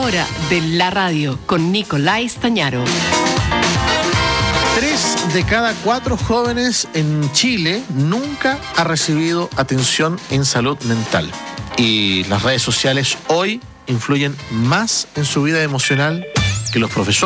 hora de la radio con Nicolás Stañaro. 3 de cada 4 jóvenes en Chile nunca ha recibido atención en salud mental. Y las redes sociales hoy influyen más en su vida emocional que los profesores.